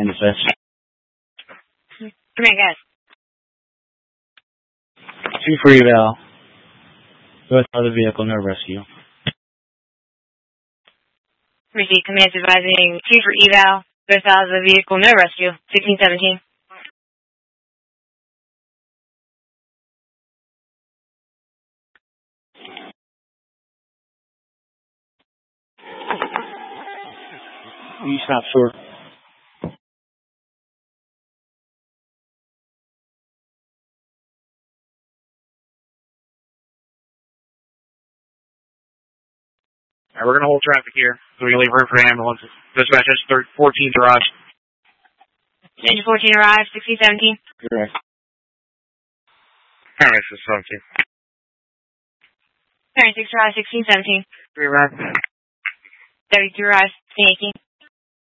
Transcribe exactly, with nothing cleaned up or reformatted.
manifest. Command, guys. Two for eval. Both out of the vehicle, no rescue. Receive commands advising two for eval. Both out of the vehicle, no rescue. sixteen seventeen. You stop short. Alright, we're going to hold traffic here, so we can leave room for ambulances. Dispatch, fourteen arrives. Engine fourteen arrives, sixteen seventeen. Correct. Alright, so seventeen. Alright, six arrives, sixteen seventeen. Three arrives. thirty-two arrives, sixteen eighteen.